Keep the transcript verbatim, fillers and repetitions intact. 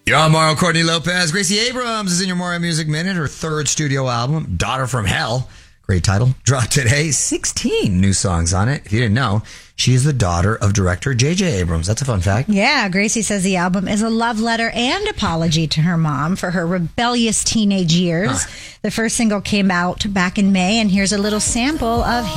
Yo, Mario Courtney Lopez. Gracie Abrams is in your Mario Music Minute. Her third studio album, Daughter from Hell. Great title. Dropped today. sixteen new songs on it. If you didn't know, she is the daughter of director J J Abrams. That's a fun fact. Yeah, Gracie says the album is a love letter and apology to her mom for her rebellious teenage years. Huh. The first single came out back in May, and here's a little sample of